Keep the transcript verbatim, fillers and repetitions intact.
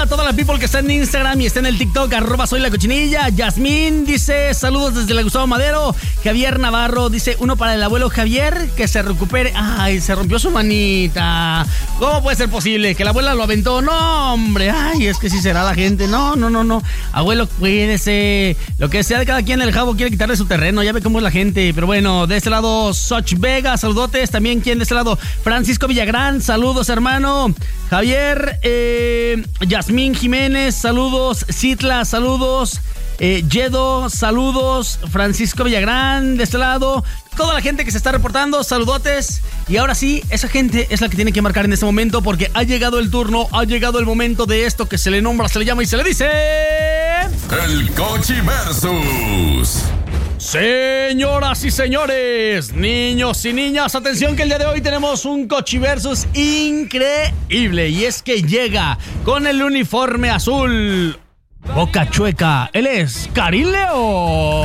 a toda la people que está en Instagram y está en el TikTok, arroba soy la cochinilla. Yasmín dice, saludos desde la Gustavo Madero. Javier Navarro dice, uno para el abuelo Javier, que se recupere. Ay, se rompió su manita. ¿Cómo puede ser posible? Que la abuela lo aventó. No, hombre, ay, es que sí será la gente. No, no, no, no. Abuelo, cuídese. Lo que sea de cada quien, el Javo quiere quitarle su terreno. Ya ve cómo es la gente. Pero bueno, de este lado, Soch Vega, saludotes. También, ¿quién de este lado? Francisco Villagrán, saludos, hermano. Javier, eh, Yasmín Jiménez, saludos. Citla, saludos. Eh, Yedo, saludos. Francisco Villagrán, de este lado. Toda la gente que se está reportando, saludotes. Y ahora sí, esa gente es la que tiene que marcar en este momento, porque ha llegado el turno, ha llegado el momento de esto que se le nombra, se le llama y se le dice... El Cochi Versus. Señoras y señores, niños y niñas, atención que el día de hoy tenemos un Cochi Versus increíble. Y es que llega con el uniforme azul, boca chueca, él es Karim León.